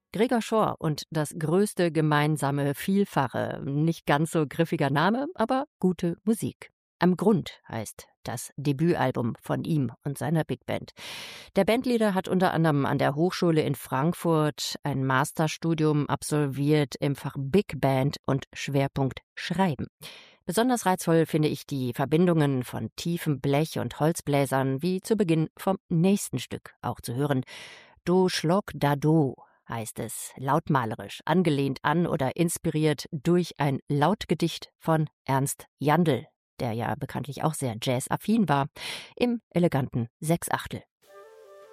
Gregor Schor und das größte gemeinsame Vielfache. Nicht ganz so griffiger Name, aber gute Musik. Am Grund heißt das Debütalbum von ihm und seiner Big Band. Der Bandleader hat unter anderem an der Hochschule in Frankfurt ein Masterstudium absolviert im Fach Big Band und Schwerpunkt Schreiben. Besonders reizvoll finde ich die Verbindungen von tiefem Blech und Holzbläsern, wie zu Beginn vom nächsten Stück auch zu hören. Do Schlock da Do heißt es, lautmalerisch, angelehnt an oder inspiriert durch ein Lautgedicht von Ernst Jandl, der ja bekanntlich auch sehr jazzaffin war, im eleganten Sechsachtel.